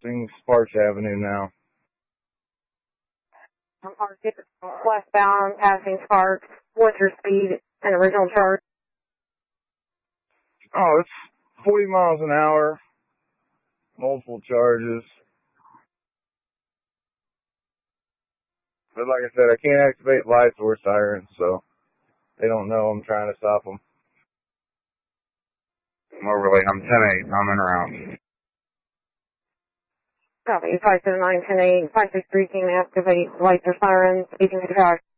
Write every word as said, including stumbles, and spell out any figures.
crossing Sparks Avenue now. I'm westbound, passing Sparks. What's your speed and original charge? Oh, it's forty miles an hour. Multiple charges. But like I said, I can't activate lights or sirens, so they don't know I'm trying to stop them. Overlay, I'm ten eight, I'm in route. Copy, five seven nine, ten eight, five six three, can activate lights or sirens, speaking to the car.